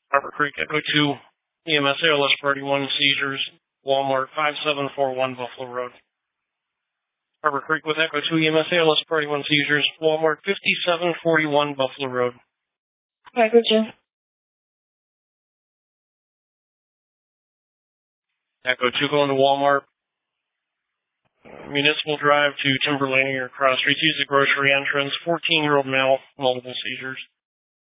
Harbor Creek, Echo 2, EMS ALS Priority 1 seizures, Walmart 5741 Buffalo Road. Harbor Creek with Echo 2, EMS ALS Priority 1 seizures, Walmart 5741 Buffalo Road. Echo 2. Echo 2 going to Walmart. Municipal Drive to Timberlane or Cross Street. Use the grocery entrance. 14-year-old male, multiple seizures.